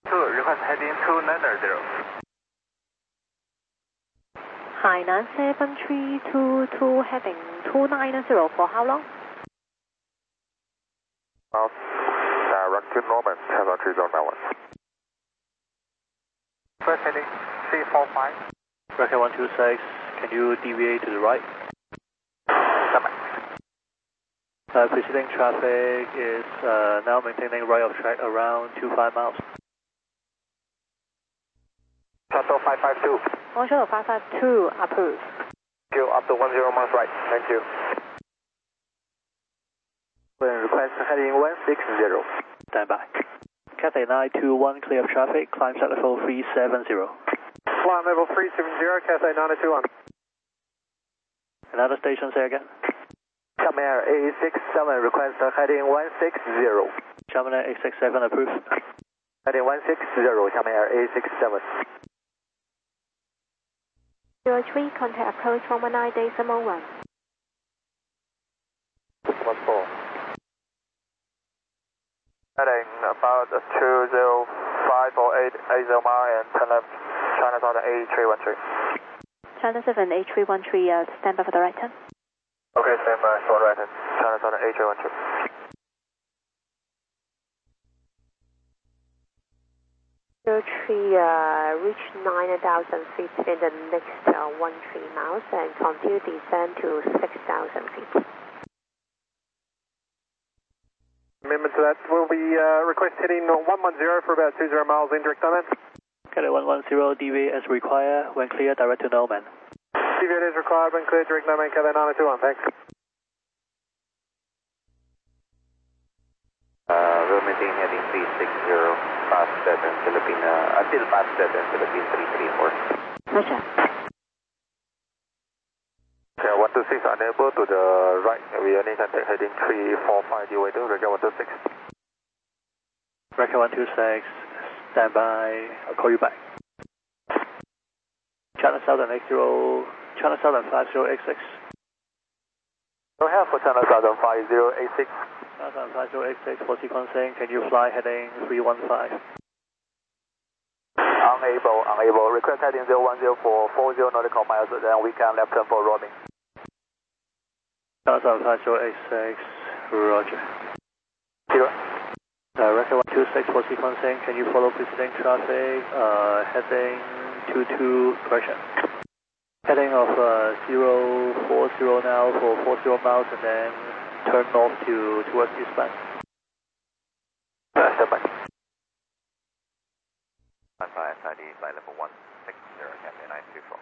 request heading 290. Hainan 7322 heading 290 for how long? Direct to Norman, 10-309. Request heading 345. Rocket 126, can you deviate to the right? Preceding traffic is now maintaining right of track around 25 miles. Shuttle 552. On shuttle 552, approved. Thank you, up to 10 miles right. Thank you. Request heading 160. Stand by. Cathay 921, clear of traffic, climb set level 370. Climb level 370, Cathay 921. Another station, say again. Xiamen Air A67, request heading 160. Xiamen Air A67, approved. Heading 160, Xiamen Air A67. 03, contact approach 119.1. 14. Heading about 2054880 mile and turn left, China Southern A313. China 7 A313, stand by for the right turn. Okay, stand by for right turn, China Southern A313. 03, reach 9,000 feet in the next 13 miles and continue descend to 6,000 feet. Amendment to that, will be request heading 110 for about 20 miles, indirect on that. Cathay 110, deviate as required, when clear, direct to Norman. Deviate as required, when clear, direct Norman, Cathay 921, thanks. We'll maintain heading 360, past 7 Philippine, until past 7 Philippine 334. Roger. Okay, 126 unable to the right, we only can take heading 345, you way to Roger 126. Rocket 126, stand by, I'll call you back. China Southern 80, China Southern 5086. Go ahead for China Southern 5086. China Southern 5086 for sequencing, can you fly heading 315? Unable. Request heading 010 for 40 nautical miles, then we can left turn for roaming. China Southern 5086, roger. Zero. Rocket 126 for sequencing, can you follow preceding traffic, heading 22, correction. Heading of 040 now for 40 miles and then turn north towards eastbound. Stand by. 1530, flight level 160, Cathay 934.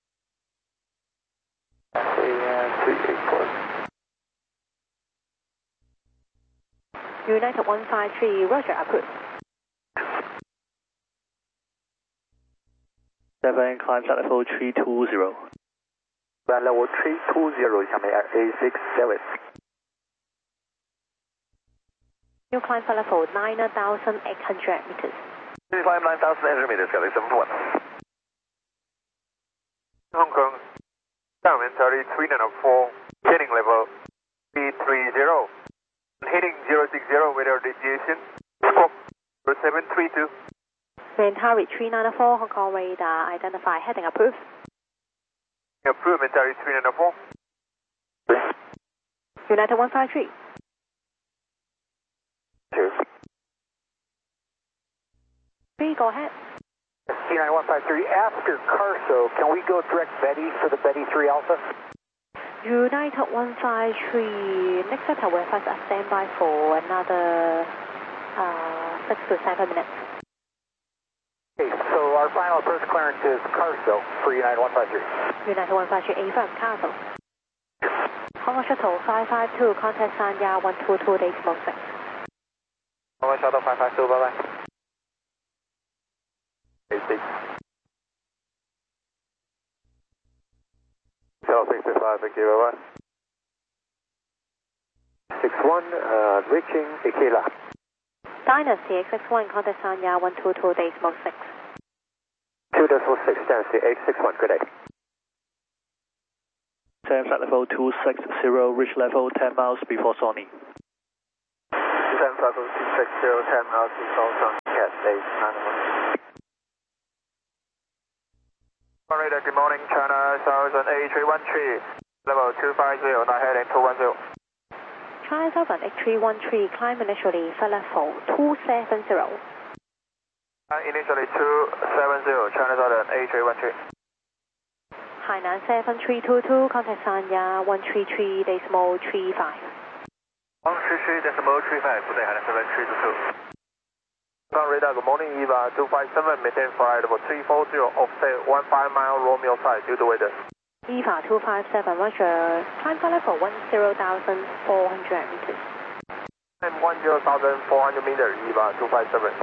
United 153, roger, approved. 7, climb at level 320. Level 320, Xiamen Air A67. New climb for level 9,800 meters. Please climb 9,800 meters, Cathay 71. Hong Kong, Xiamen 394, heading level 330. Heading 060, radar deviation, squawk 0732. Mentari 394, Hong Kong radar, identify, heading approved. Approved, Mentari 394. United 153. Cheers. 3, go ahead. United 153, after Carso, can we go direct Betty for the Betty 3 Alpha? United 153, next sector will request a standby for another 6 to 7 minutes. Okay, so our final approach clearance is Carso for United 153. United 153, A from Castle. Hong Kong Shuttle 552, contact Sanya 122 decimal 6. Hong Kong Shuttle 552, bye-bye. 86. Shuttle 665, thank you, bye-bye. 61, reaching Ikela. Dynasty X61, contact Sanya 122 decimal 6. 2.6, Dynasty X61, good day. Sam flight level 260, reach level 10 miles before Sony. Sam level 260, 10 miles before Sony, yes. days. Radar, good morning, China Southern A313, level 250, now heading 210. China Southern A313, climb initially flight level 270. Initially 270, China Southern A313. Hainan 7322, contact Sanya 133.35. 133.35, good day, Hainan 7322. Radar, good morning, EVA 257, maintain flight level 340, offset 15 mile Romeo side due to weather. EVA 257, Roger, climb flight level 10,400 meters. And 10,400 meters, EVA 257.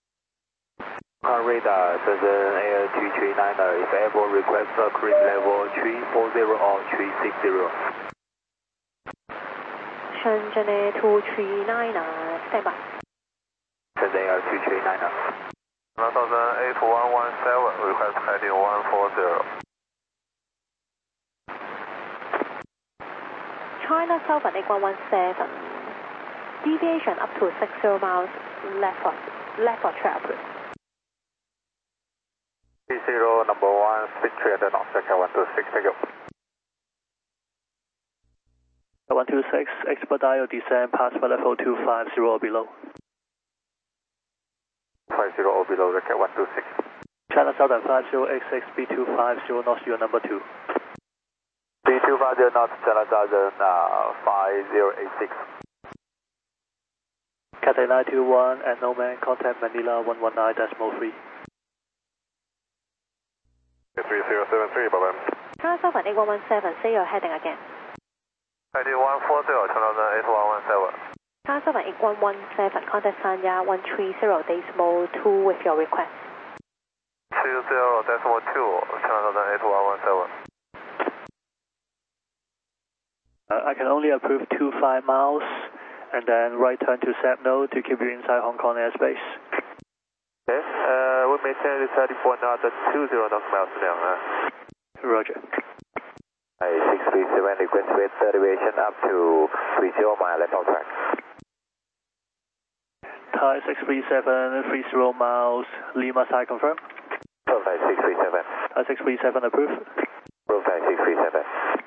Radar, Southern Air 239, if able, request cruise level 340 or 360. Shenzhen Air 239, stand by. Shenzhen Air 239. Southern 8117, request heading 140. China Southern 8117, deviation up to 60 miles left for trail. 30, number 1, speed 300 knots, check 126, thank you. 126, expedite your descent past flight level 250 or below. 50 or below, check 126. China Southern 5086, B250 knots, your number 2. B250 knots, China Southern 5086. Cathay 921 and no man, contact Manila 119.3. 3073, bye-bye. China Southern 8117, say your heading again. Heading 140, China Southern 8117. China Southern 8117, contact Sanya 130.2 with your request. 30.2, China Southern 8117. I can only approve 25 miles and then right turn to SAPNO to keep you inside Hong Kong airspace. Okay, we maintain the 34 knots at 20 miles now. Roger. 637, request weight derivation up to 30 mile left on track. Thai 637, 30 miles, Lima side confirm. Thai 637. Thai 637 approved. Thai 637.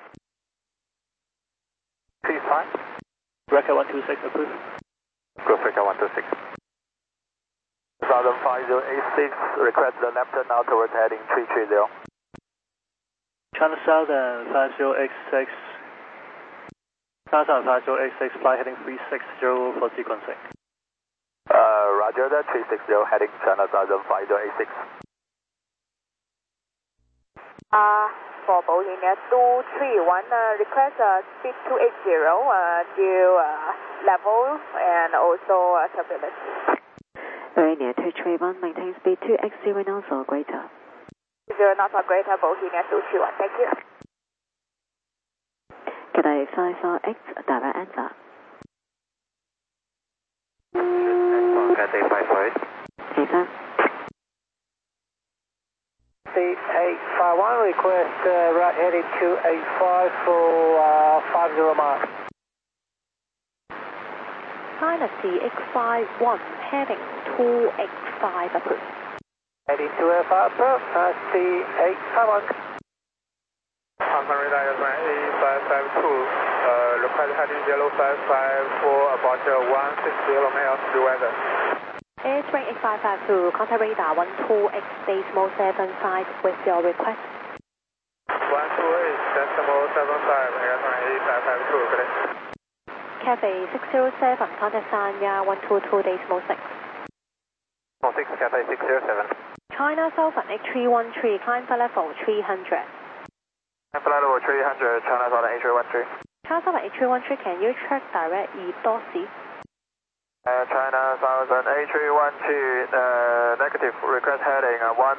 Please fine. Record 126 approved. Go Record 126. Southern 5086, request the left turn now towards heading 330. China Southern 5086. China Southern 5086, flight heading 360 for sequencing. Roger that, 360 heading China Southern 5086. For Boeing 231, request speed 280 due level and also turbulence. Very near 231, maintain speed 2x0 knots or greater. 0 knots or greater, Boeing 231, thank you. Cathay 548, direct answer. Cathay 548. Confirm. 851, request right heading 285 for 50 miles. China CX51, heading 285 approved. Heading 285 approved, C851. Hong Kong radar is A552, request heading 0554 about 160 miles to weather. Airtrain 8552, contact radar 128.75 with your request. 128.75, Airtrain 8552, good day. Cathay 607, contact Sanya 122.6. 06, Cathay 607. China Southern A313, climb flight level 300. Flight level 300, China Southern A313. China Southern A313, can you check direct E-Dorsey? China Southern A313, negative, request heading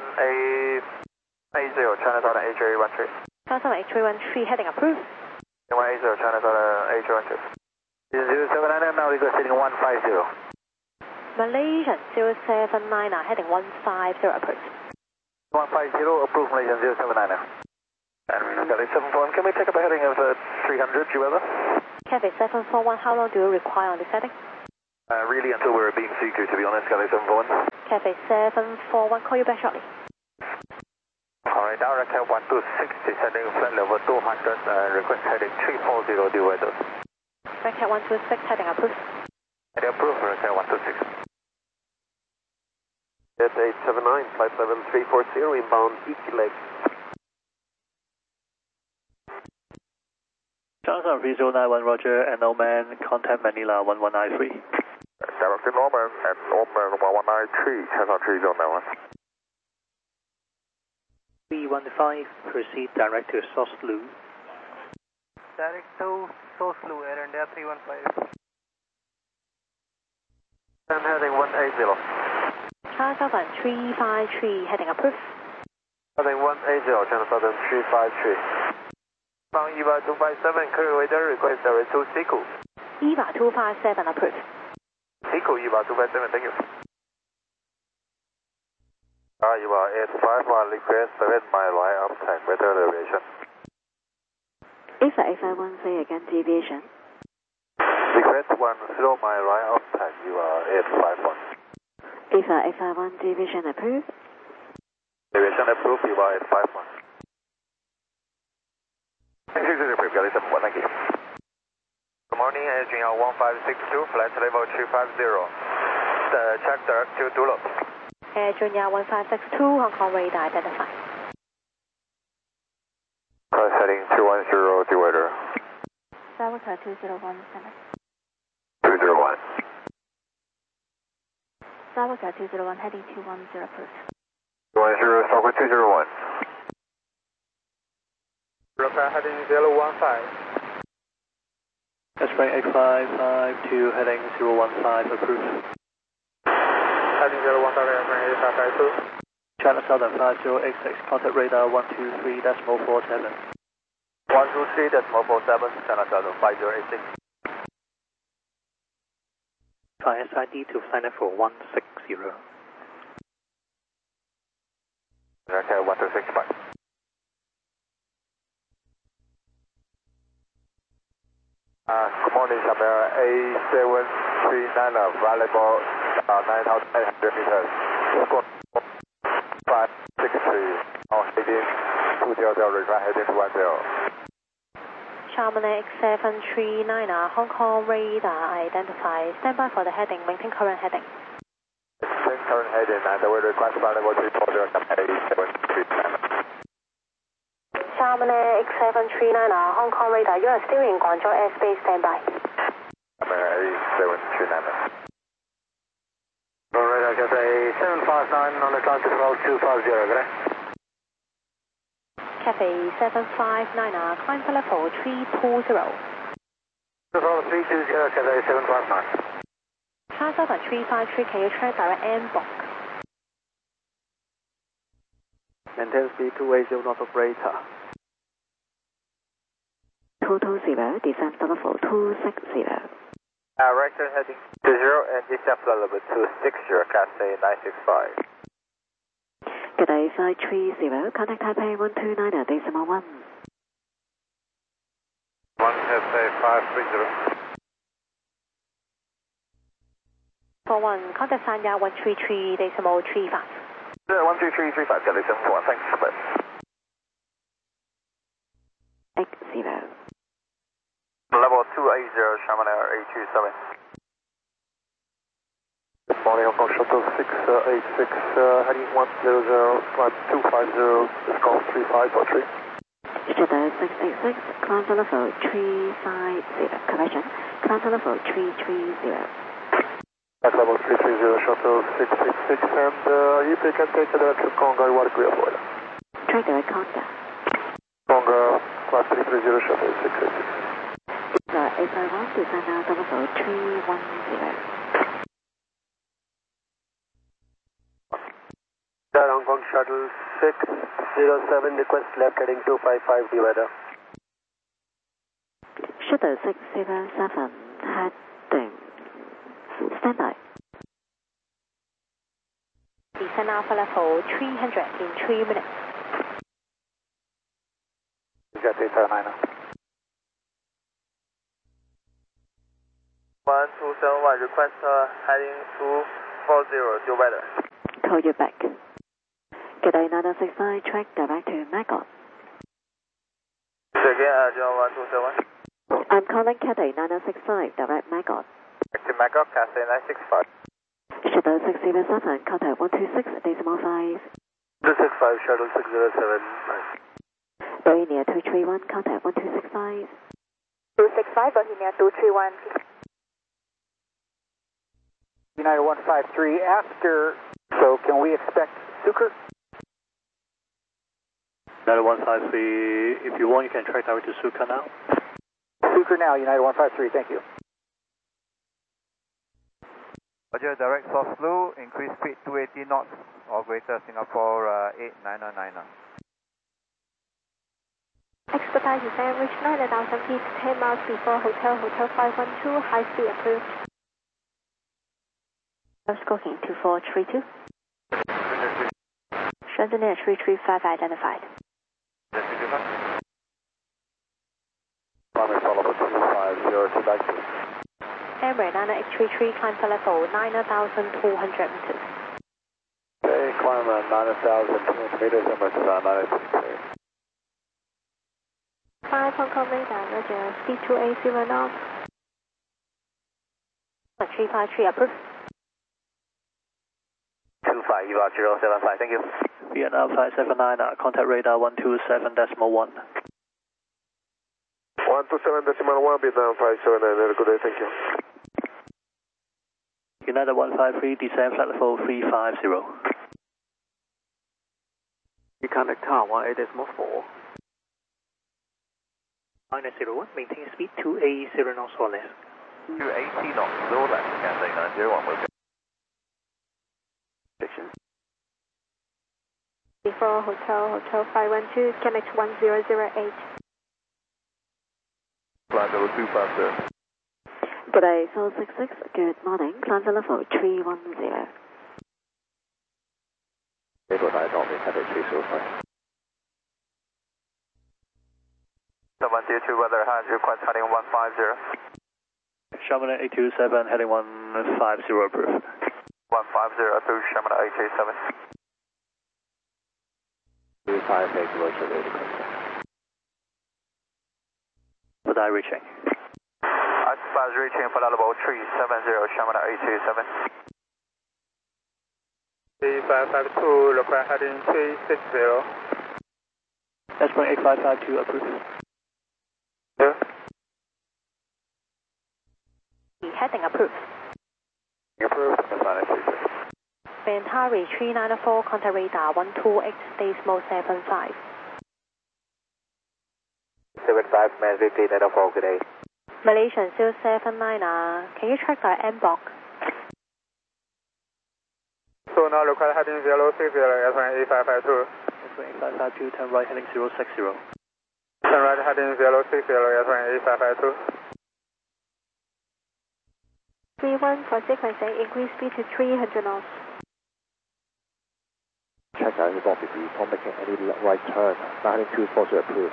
1880, China Southern A313. China Southern A313, heading approved. 180, China Southern A313. 079, now request heading 150. Malaysian 079, heading 150 approved. 150, approved Malaysian 079. And Cathay 741, can we take up a heading of 300, due weather? Cathay 741, how long do you require on this heading? Really until we're beam seeker, to be honest, Cathay 741. Cafe 741, call you back shortly. Alright, Cat 126 descending flight level 200, request heading 340 due weather. Cat 126, heading approved. Heading approved, Cat 126. Jet 879, flight level 340, inbound Iki Lake. Johnson 3091, Roger, and Oman, contact Manila 1193. Director Norman and Oman 1193, channel 3091. 315, proceed direct to Soslu. Direct to Soslu, Air India 315. I'm heading 180. China Southern 353, heading approved. Heading 180, channel Southern 353. From EVA 257, current weather request direct to Siku. EVA 257, approved. Siku, EVA 257, thank you. EVA 851, request 7 mile right of time, weather elevation. EVA 851, say again, deviation. Request 10 mile right of time, EVA 851. EVA 851, deviation approved. Deviation approved, EVA 851. Thank you. Good morning, Air Junior 1562, flight level 350. Check direct to Dulux. Air Junior 1562, Hong Kong radar identified. Cross heading 210, due weather. Southwest 2017. 201. Southwest 201, heading 210, approved. 210, Southwest 201. Roger, heading 015. Spring 8552, heading 015, approved. Heading 015, Spring 8552. China Southern 5086, contact radar 123.47. 123.47, China Southern 5086. Try SID to flight level 160. Okay, 1265. Good morning, Shamir. A739, available 9,800 meters. Squad 563, now heading 200, request heading 210. Chamonix 739, Hong Kong radar identified. Stand by for the heading, maintain current heading. Maintain current heading, and we request flight level 340, A739. Chamonix 739, Hong Kong radar, you are still in Guangzhou airspace, stand by. A739. Radar Cathay 759 on the cloud to 250, correct? Cafe 759, climb for level 320. Level 320, Cathay 759. China Southern 353, can you try direct en block? Maintain speed 280 north operator. 220, descend to level 260. Direction heading 20 and descent flight level 260, Cathay 965. Cathay 530, contact Taipei 129.1. 1 Cathay 530. 41, contact Sanya 133.35. 12335, Cathay 741, thanks. X0. Level 280, Chamonix 827. Good morning, Hong Kong Shuttle 686, heading 100, climb 250, Scout 3543. Shuttle 686, climb to level 350, correction, climb to level 330. At level 330, Shuttle 666, and if you can take the direction Conga, what clear for you? Track direct contact. Conga, class 330, Shuttle 666. 851, descend now to level 310. Hong Kong Shuttle 607, request left heading 255, due weather. Shuttle 607, heading, stand by. Descend now for level 300 in 3 minutes. Cathay 9. 1271, request heading 240, due weather. call you back. Cathay 965, track direct to Magog. Say again, John 127. I'm calling Cathay 965, direct Magog. Back to Magog, Cathay 965. Shuttle 607, contact 126.5. 265, Shuttle 607. Bohemia 231, contact 1265. 265, Bohemia 231. United 153 after, so can we expect Sucre? United 153, if you want, you can track direct to Suka now. Sucre now, United 153, thank you. Roger, direct source blue, increase speed 280 knots or greater, Singapore 8999. Expedite descent, reach 9,000 feet, 10 miles before Hotel 512, high speed approved. Scoking 2432. Chandelier 335 identified. Primary follow up 250 to back to. Embraer 9833, climb to level 9,200 meters. Okay, climb 9,200 meters, Emirates 983. 5 Hong Kong radar, Roger, speed 280 knots. 353 approved. 25 EVA 075, thank you. Vietnam 579, contact radar 127.1. 127.1, Vietnam 579, have a good day, thank you. United 153, descend flight level 350. You contact tower 18.4. -01, maintain speed 280 knots or less. 280 knots or less, Cathay 901 will go. Before Hotel 512, connect 1008. Flight level 250. Good day, 466, good morning, climb to level 310. April 9 Northern Cathay 305. 722 weather hands, request heading 150. Shamana 827, heading 150 approved. 150 approved, Shamana 827. 258, Roger, ready to contact. Would I reaching? Fast reaching for level 370, Shamana 827. 3552, request heading 360. That's point 8552 approved. Yeah. Heading approved. Approved, Emirates 983. Bantari 394, contact radar 128, decimal 75. 75, man 50, 904, good day. Malaysian 079, can you track our MBOC? So now request heading 060, airplane 8552. 8552, turn right heading 060. Turn right heading 060, airplane 8552. 31 for sequencing, increase speed to 300 knots. Check out your body before making any right turn. 924 approved.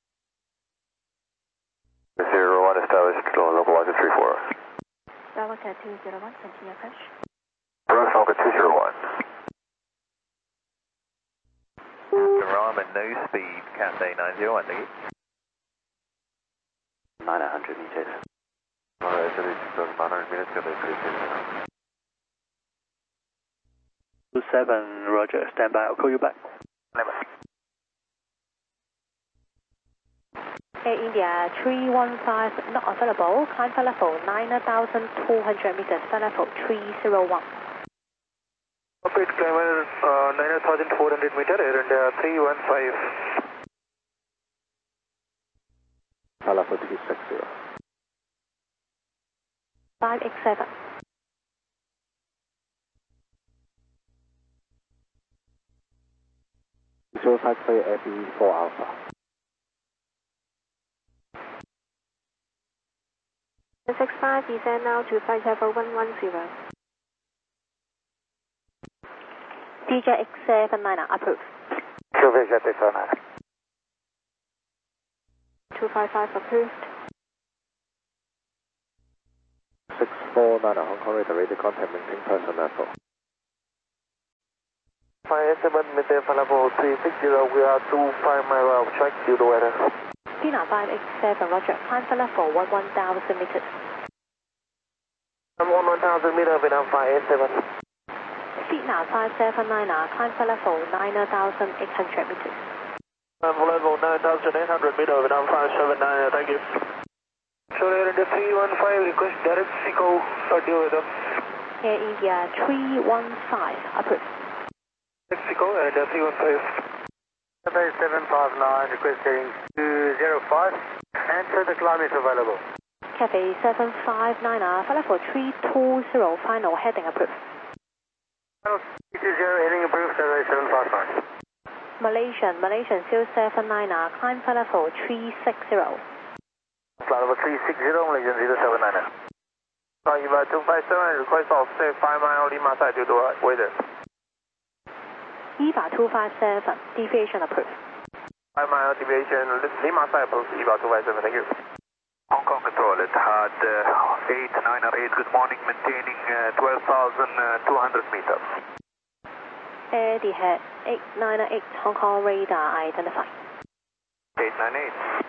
01 established, local line 34. Bravo 201, continue approach. Bravo 201. Raman, no speed, Cathay 901, thank you. 900 meters. Alright, so this is 900 meters, Cathay 360. 27, Roger, stand by, I'll call you back. Air India 315, not available, climb for level 9,200 meters, for level 301. Operate climber 9,400 meter, Air India 315. Level 260. 587. Zero 53 FE 4 Alpha. 65, descend now to flight level 110. DJ X79, approved. True Jet 609. 255 approved. 649 Hong Kong radar, radio contact, maintain person level. 587, maintain flight level 360, we are 25 mile out of track due to weather. Pina 587, roger, climb flight level 11,000 meters. 11,000 meters, Vietnam 587. Pina 579, climb flight level 9,800 meters. Climb flight level 9,800 meters, Vietnam 579, thank you. Charlie India 315, request direct SICO deal with them. Air India 315, approved. Mexico, India 315. 759, requesting 205, enter the climb is available. Cathay 759, flight level 320, final heading approved. 320, heading approved, 759. Malaysian 079, climb flight level 360. Flight level 360, Malaysian 079. Eva 257, request offset 5 mile Lima side due to weather. EVA 257, deviation approved. 5 mile deviation, Lima side approved, Eva 257, thank you. Hong Kong Control, Etihad 898, good morning, maintaining 12,200 meters. Etihad 898, Hong Kong radar identified. 898.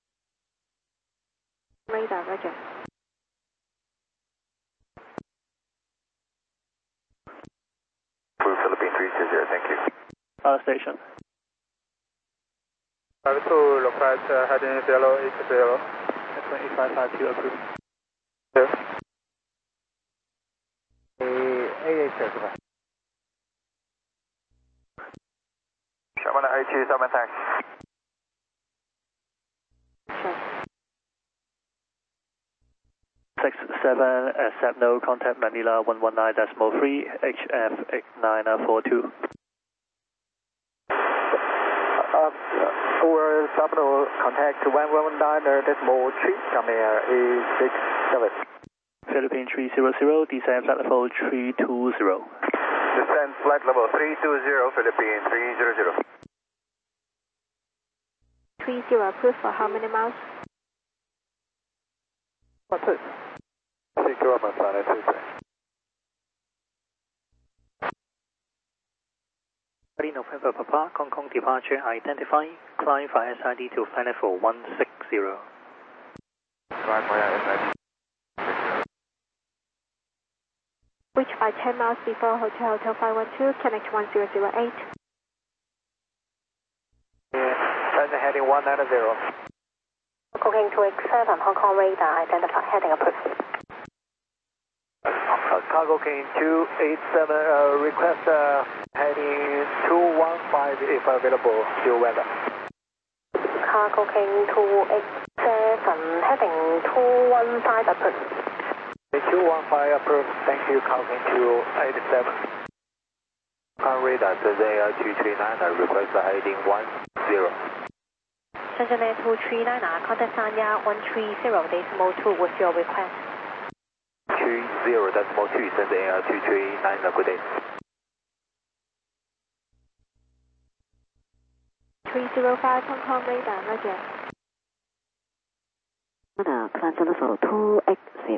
Radar, roger. Blue Philippine 320, thank you. Station. 52, locate heading 080. 8552 approved. Yes. AA Sherman IQ, Summon tax. Sure. 67, accept no contact Manila 119.3, HF 8942. For Subno, contact 119.3, come here, A67. Philippine 300, descend flight level 320. Descend flight level 320, Philippine 300. 30 approved for how many miles? Approved. Secure my planet 23. November Papa, Hong Kong departure identify, climb via SID to flight level 160. Climb via SID. Reach by 10 miles before Hotel 512, connect 1008. Present heading 190. Cooking 2X7, Hong Kong radar identified, heading approved. Cargo King 287, request heading 215 if available, due weather. Cargo King 287, heading 215 approved. 215 approved, thank you, Cargo King 287. Current radar says AR239, request heading 10. Shenzhen Air 239, contact Sanya 130.2 with your request. 30.2, send AR239, good day. 305 Hong Kong radar, roger. Climb flight level 280.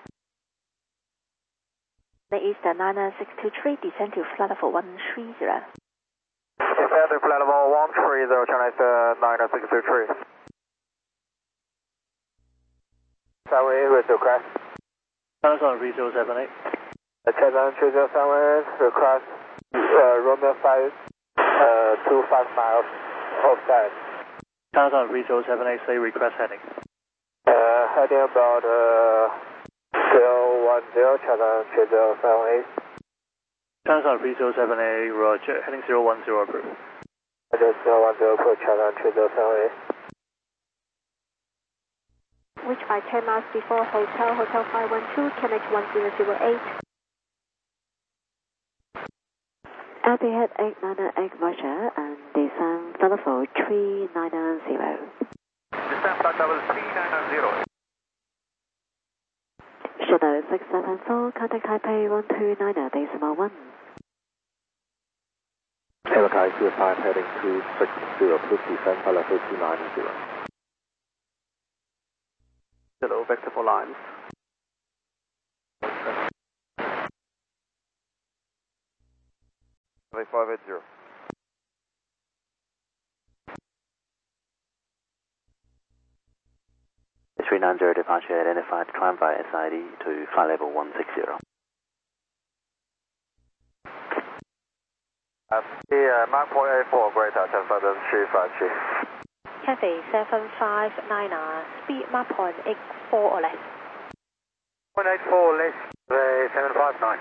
The Eastern 99623, descend to flight level 130. Descend to flight level 130, China 99623. Sunway with the crash. Channel 3078. Channel 3078, request Romeo 5, 25 miles offside. Channel 3078, say request heading. Heading about 010, Channel 3078. Channel 3078, roger, heading 010 approved. Heading 010, approach Channel 3078. Reach by 10 miles before Hotel 512, connect 1008. Etihad 898, roger, and descend flight level 390. Descend flight level 390. Shadow 674, contact Taipei 129.1. Evacuate 05 heading 260, please descend flight level 290. Hello, vector for lines. 580. A390 departure identified, climb by SID to flight level 160. Mark point 84, greater 10,353. Cathay 759, speed Mark point 84 or less. 0.84 less, 759.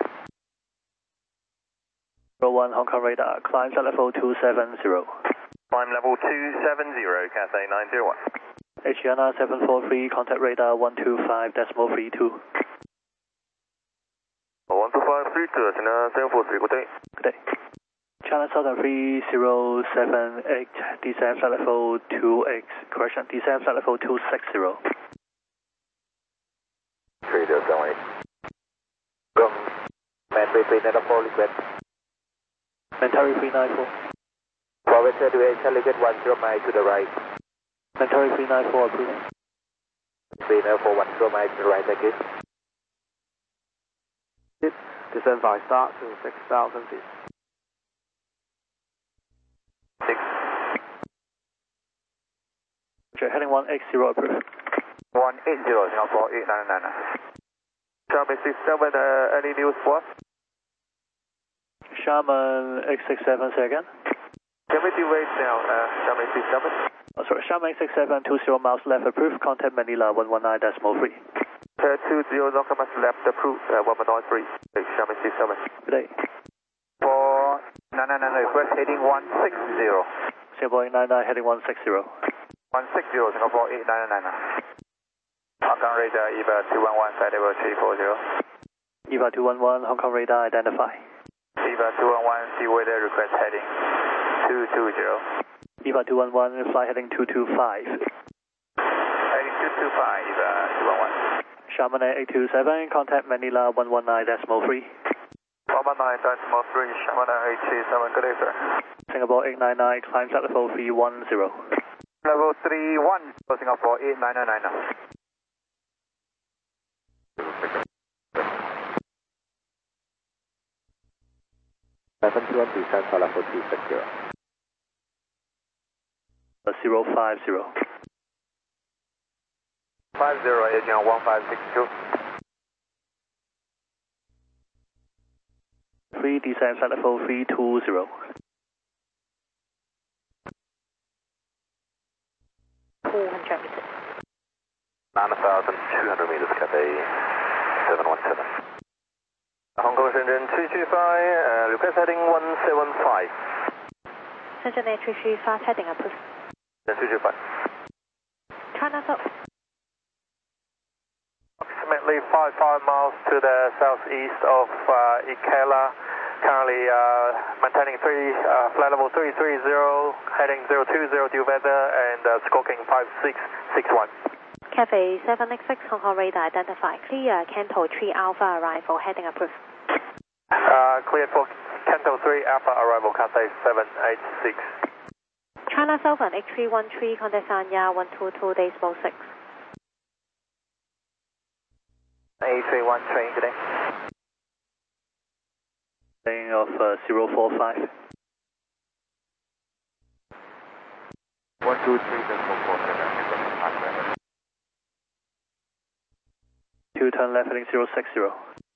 01 Hong Kong radar, climb at level 270. Climb level 270, Cathay 901. Asiana 743, contact radar 125.32. 12532, China 743, good day. Good day. China Southern 3078, descend flight level 2X, correction, descend flight level 260. 3078. From Mandarin 394, request. Mentari 394. Forward to Charlie 10 miles to the right. Mentari 394, approved. 394, 10 miles to the right, thank you. Descend by start to 6,000 feet. 6. Okay, heading 1X0, approved. 180, Singapore 899. Charlie 67, any news for us? Sharman X67, say again. Can we do right now, Charlie 67? Oh, sorry, Sharman X67, 20 miles left, approved. Contact Manila 119.3. 20 knots left, approved, 193. Charlie 67. Good day. For 999, request heading 160. Singapore 899, heading 160. 160, Singapore 899. Hong Kong radar, EVA 211, flight level 340. EVA 211, Hong Kong radar, identify. EVA 211, see weather, request heading 220. EVA 211, flight heading 225. Heading 225, EVA 211. Sharman 827, contact Manila 119.3. 119.3, Sharman 827, good day, sir. Singapore 899, climb at level 310. Level 31, Singapore 8999. 721 descend for level 260. 050. 50, agent 1562. 3 descend flight level 320. 200 meters. 9,200 meters, Cathay 717. Hong Kong Shenzhen 335, request heading 175. Shenzhen 335, heading approved. 335. China South. Approximately 55 miles to the southeast of Ikela. Currently maintaining flight level 330, heading 020 due weather, and squawking 5661. Cathay 766, Hong Kong radar identified. Clear, Canto 3 Alpha arrival, heading approved. Clear for Canto 3 Alpha arrival, Cathay 786. China Southern X313, contact Sanya 122.6. A313, good day. Heading of 045. 123.44. 2 turn left heading 060.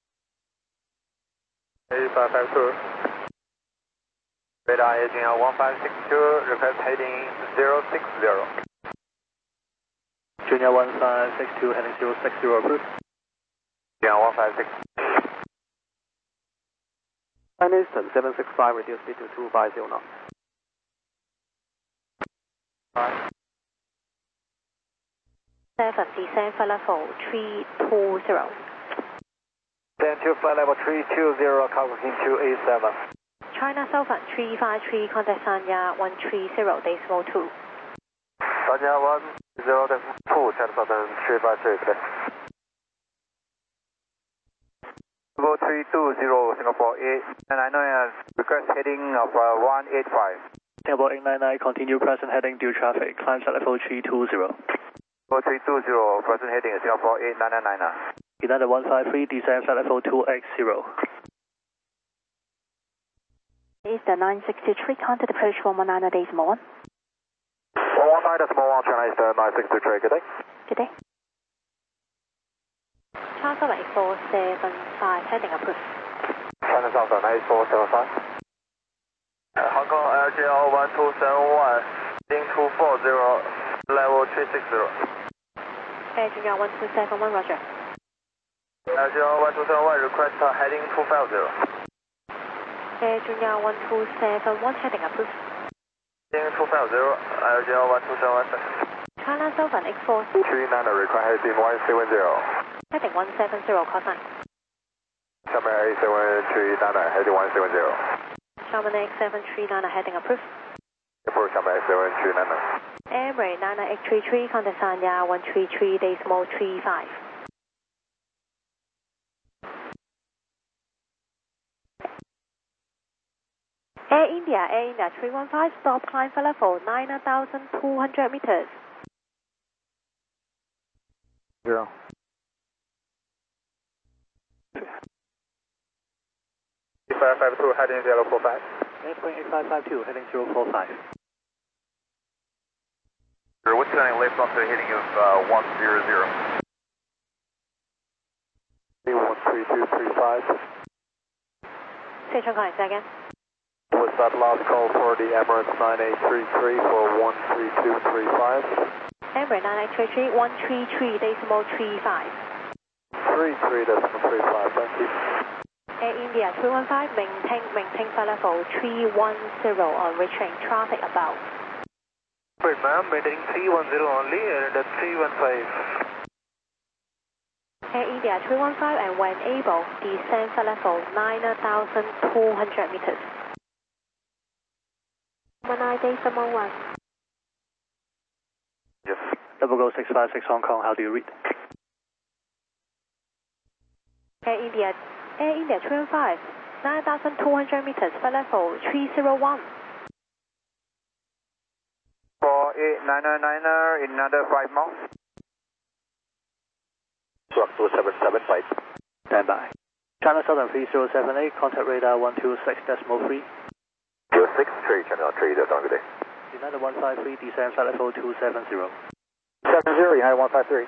A552. Radar agent 1562, request heading 060. Junior 1562 heading 060, approved. Yeah, 156. Eastern 765, reduce speed to 250 knots. 7 descend flight level 320. Then to flight level 320, calculating to A7. China Southern 353, contact Sanya 130.2. Sanya 10.2, China Southern 353, good day. Level 320, Singapore 899, request heading of 185. Singapore 899, continue present heading due traffic, climb at level 320. Level 320, present heading Singapore 899. United 153, descend flight level 2X0. Is the 963, contact approach 119.1. 119.1, China East 963, good day. Good day. Charter Lake 475, heading approved. China Southern 8475. Hong Kong LGL 1271, heading 240, level 360. Air Junior 1271, roger. LGL 1271, request heading 250. Air Junior 1271, heading approved. Heading 250, LGL 1271. China Southern X4, 39, request heading 170. heading 170, call sign. Xiamen A739, heading 170. Xiamen X739, heading approved. For Xiamen A739. Emirates 99833, contact Sanya 133.35. Air India 315, stop climb for level 9,200 meters. 0. Five-5-2, heading 045. Airplane 8552, heading 045. What's the lift off the heading of 100? 13235. Station calling again. Was that last call for the Emirates 9833 for 13235? Emirates 99833, 133.35. 33.35, thank you. Air India 315, maintain flight level 310 on reaching traffic above. Right, ma'am, maintaining 310 only and 315. Air India 315, and when able, descend flight level 9,200 meters. 19.1. Yes. Double Go 656 Hong Kong, how do you read? Air India 315, 9,200 meters, flight level 301. For 8999, another 5 miles. Rock 2775. Stand by. China Southern 3078, contact radar 126.3. 063, Channel 3, that's on good day. United 153, descend flight level 270. 70, United 153.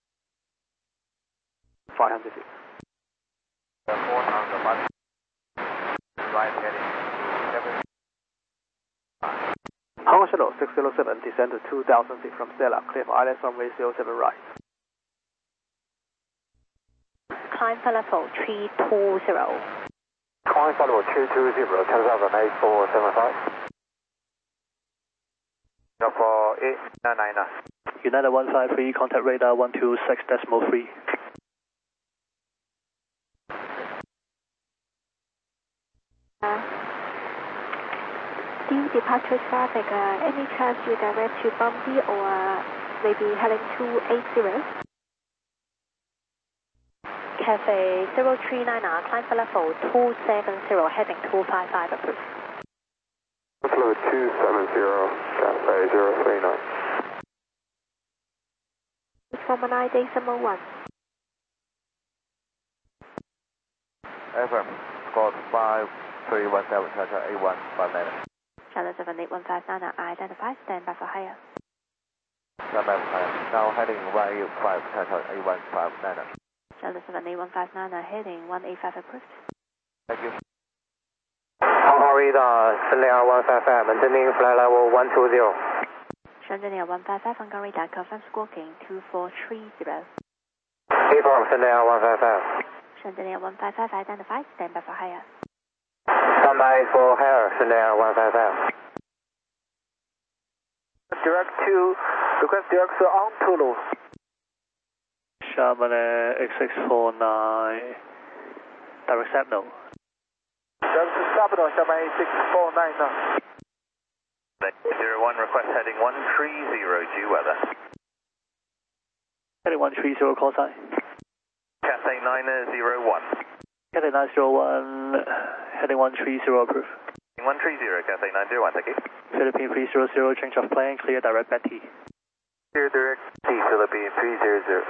500 feet. 4,000 miles. Right heading 7. Hong Kong Shuttle 607, descend to 2,000 feet from Stella, clear for island runway 07 right. Climb flight level 320. Climb flight level 220, 10,08475. For 8999. United 153, contact radar 126.3. Due departure traffic, any chance you direct to Bumpy or maybe heading 280? Cafe 039, climb for level 270, heading 255 approved. Flight 270, Cafe 039. From 9.1. FM, squad 5317, Chacha A159. Channel 78159, identify, stand by for higher. Now heading 185, Chacha A159. Channel 78159, heading 185 approved. Thank you. Hong Kong radar, Shanghai 155, maintaining flight level 120. Shenzhen 155, Hong Kong radar, confirm squawking 2430. Inform Shanghai 155. Shenzhen 155, identify, stand by for higher. Stand by for higher, Shanghai 155. Request direct to on Toulouse. Xiamen X649, direct Sapno. Direct to Sabino, Xiamen 8649 now. 01, request heading 130, due weather. Heading 130, call sign. Cathay 901. Cathay 901, heading 130, approved. 130, Cathay 901, thank you. Philippine 300, change of plane, clear direct back T. Clear direct T, Philippine 300.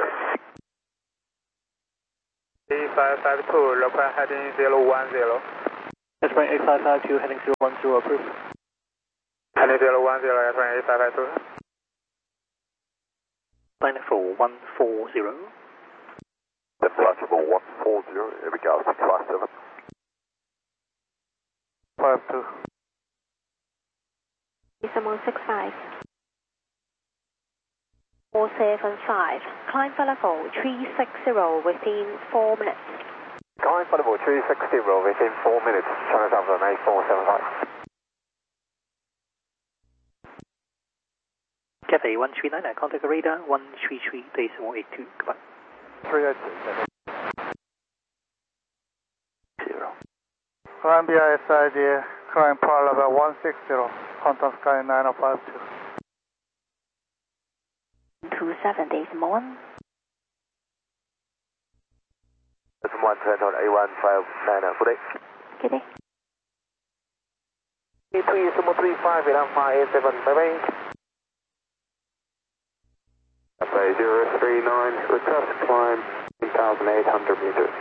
A552, request heading 010. Airspring 8552 heading 010 approved. Heading 010, Airspring 8552. Line for 140. Departable 140, Air Galaxy 657. 52. Decimal 65. 475. Climb for level 360 within 4 minutes. Climb for level 360 within 4 minutes. China Southern 8475. Cathay 139, contact radar 133.82. Goodbye. 302. 0. Climb BISID, climb power level 160, contact sky 9052. 27 decimal 1. Decimal 1, Trenton A159, good day. Good day. E3, Decimal 35, Vietnam 587, bye-bye. Cafe 039, request climb 1,800 meters.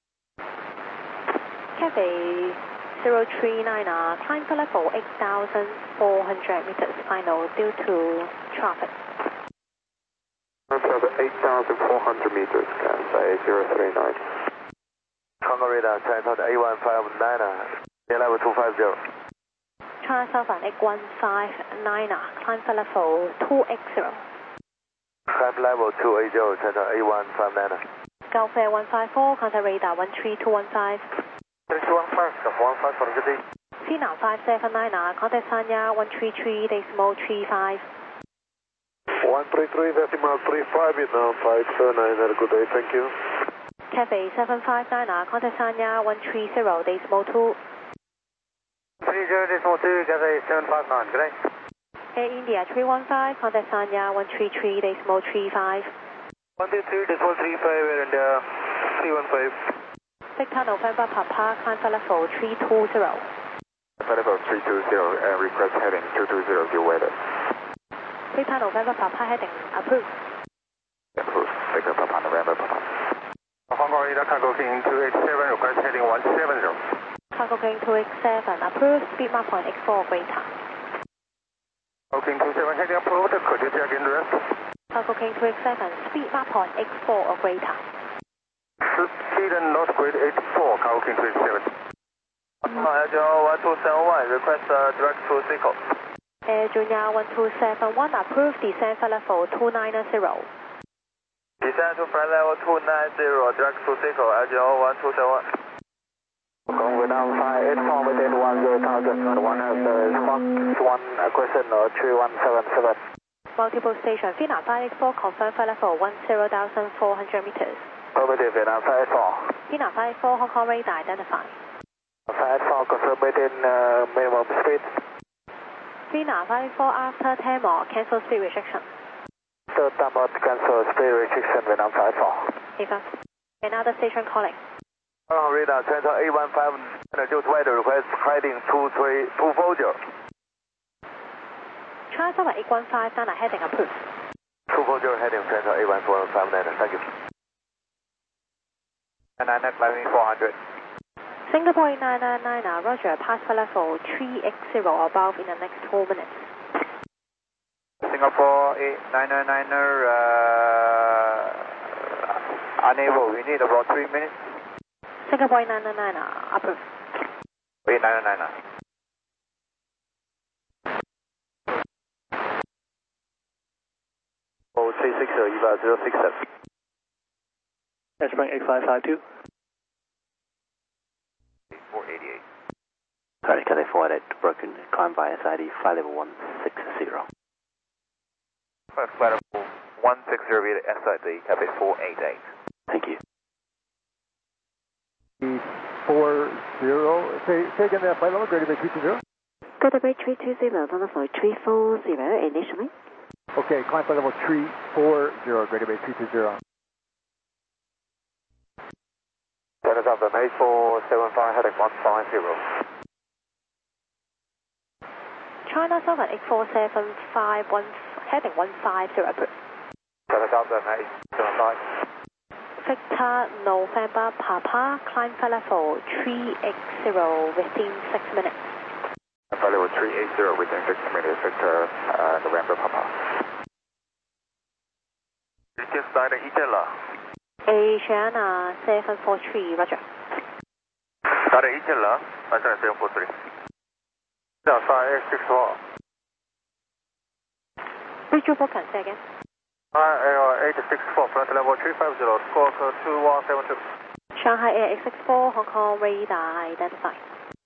Cathay 039, climb for level 8,400 meters final due to traffic. Traffic 8,400 meters, Cafe 039. Congo radar, Trenton A159, level 250. China Southern 8159, climb for level 280. Climb level 280, Trenton A159. Gulf Air 154, contact radar 13215. 3215, for good day. Sina 579, contact Sanya 133 decimal 35. 133 decimal 35, Vietnam 579, had a good day, thank you. Cathay 759, contact Sanya 130 decimal 2. 30 decimal 2, Cathay 759, good day. Air India 315, contact Sanya 133 decimal 35. 123 decimal 35, Air India 315. Victor November Papa, climb for level 320. Level 320, and request heading 220, due weather. Victor November Papa heading approved. Approved, Victor Papa, November Papa. Hong Kong radar cargo king 287, request heading 170. Cargo King 287 approved, speed mark point X4 greater. Cargo king 27 heading approved, could you check in the rest? Cargo King 287, speed mark point X4 or greater. Speed and not grade 84, Cargo king 287. Air 1271, request direct to Seco. Air Junior 1271 approved, descend for level 290. Descend to flight level 290, direct to Seco, Air 1271. Con Vietnam 584 within 10,000, one has Fox 1 question 3177. Multiple station, Fina 584, confirm for level 10,400 meters. Affirmative, Vietnam 584. Fina 584, Hong Kong radar identified. 584, confirm within minimum speed. Fina 584, after 10 more, cancel speed restriction. Third time out, cancel speed restriction, Vietnam 54. Eva. Another station calling. Radar, Trenton A15, just weather request heading 240. China Southern 815, heading approved. 240 heading, Trenton A1459, thank you. And I net climbing 400. Singapore 8999, roger, pass for level 380 above in the next 4 minutes. Singapore 8999er, unable, we need about 3 minutes. Singapore 8999, approved. 8999. Oh, 360, EVA 067. Airspring 8552. 488. Sorry, Cathay 488, broken, climb by SID, flight level 160. Flight level 160 via SID, Cafe 488. Thank you. 40, say again that flight level, graded by 320? Graded by 320, London flight 340 initially. Okay, climb flight level 340, graded by 320. China Southern 8475, heading 150. China Southern 8475, heading 150 approved. China Southern 875. Victor November Papa, climb flight level 380 within 6 minutes. Flight level 380 within 6 minutes, Victor November Papa. Just started Itala. Asiana 743, roger. Started Itala, Asiana 743. Yeah, 5864. Bridge report, say again. 864, flight level 350, squawk 2172. Shanghai Air X64, Hong Kong radar identified.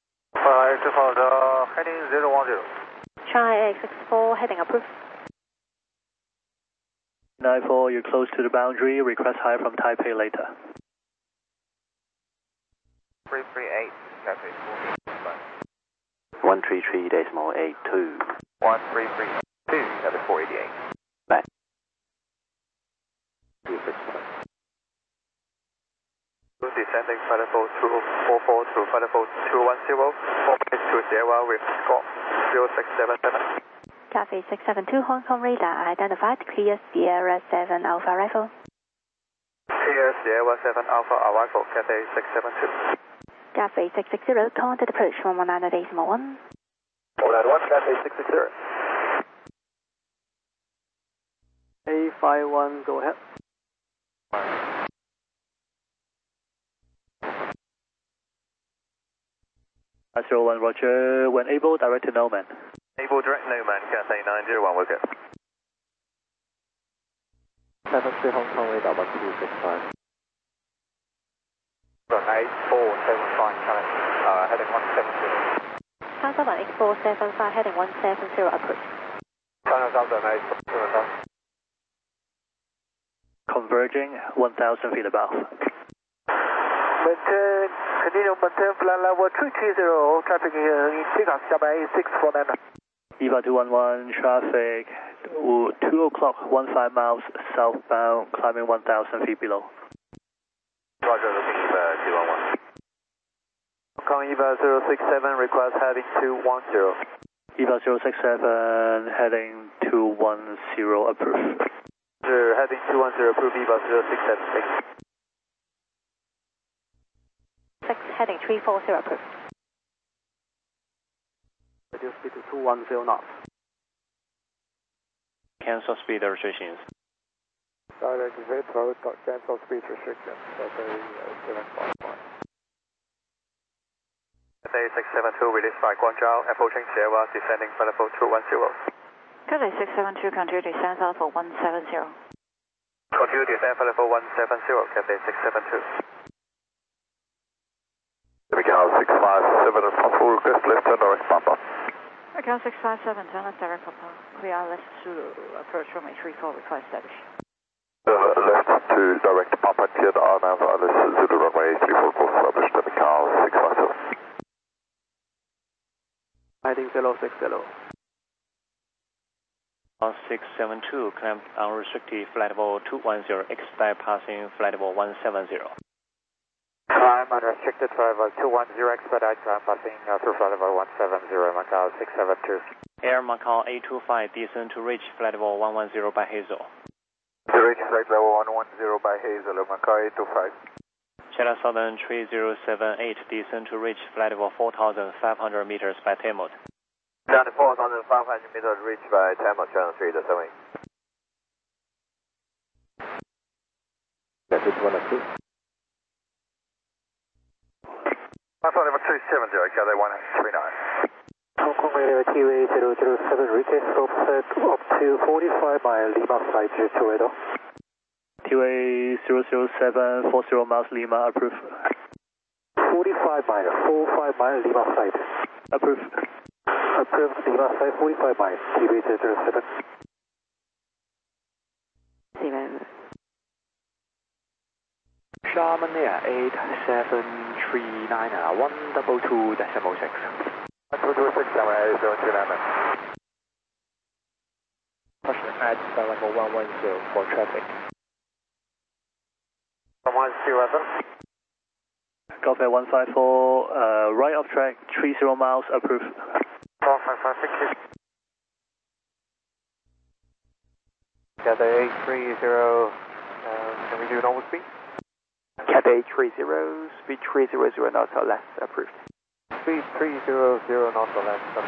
X64, heading 010. Shanghai Air X64, heading approved. 94, you're close to the boundary. Request high from Taipei later. 338, Cathay 133.82. 1332, Cathay 488. Back. 2descending flight level 244 to flight level 210, 4 minutes to Sierra with score 0677. Cathay 672 Hong Kong radar identified. Clear Sierra 7 Alpha arrival. Clear Sierra 7 Alpha arrival, Cathay 672. Cathay 660, contact approach 119.1. 191, Cathay 660. A51, go ahead. A01, roger. When able, direct to Nomad. Able direct Nomad, Cathay 901, we're good. 73 Hong Kong radar 1265. 8475, heading 170. China 8475, heading 170, approved. China Southern 8475. Converging 1,000 feet above. Continue maintain flight level 330, traffic in Chicago, Xiamen 8649. EVA 211, traffic 2 o'clock, 15 miles southbound, climbing 1,000 feet below. Roger, looking EVA 211. Hong Kong EVA 067, request heading 210. EVA 067, heading 210, approved. Heading 210, approved EVA 067. 6, heading 340, approved. Reduce speed to 210 knots. Cancel speed restrictions. Direct Victor, cancel speed restrictions. Cathay 755. Cathay 672, release by Guangzhou, approaching Sierra, descending flight level 210. Cathay 672, continue descent level 170. Continue descent flight level 170, Cathay 672. Miguel 657, possible request left turn direct Papa. Miguel 657, turn left direct Papa. Clear left to approach runway 34, request established. Left to direct Papa, cleared RNAV, Alice Zulu runway 34, course established, Miguel 657. Heading 060. 672, climb unrestricted flight level 210, expedite passing flight level 170. Climb unrestricted flight level 210, expedite climb passing through flight level 170, Macau 672. Air Macau 825, descend to reach flight level 110 by Hazel. To reach flight level 110 by Hazel, Macau 825. China Southern 3078, descend to reach flight level 4,500 meters by Temot. Down to 4,500 meters, reached by Temot, Channel 3, the 7. That's it, 1 approved. Flight level 270, Cathay 139. Hong Kong Radio QA 007, request offset up to 45 mile Lima flight 280. QA 007, 40 miles Lima, approved. 45 mile Lima flight. Approved. Approved Lima flight 45 miles, QA 007. 0. Sharman Air 8739, 122.6. 226, Shanghai 729. Caution at level 110 for traffic. 111. Golf Air 154, right of track, 30 miles, approved. 4556. Cathay 830, can we do normal speed? Cathay 30, speed 300 knots or less, approved. Speed 300 knots or less.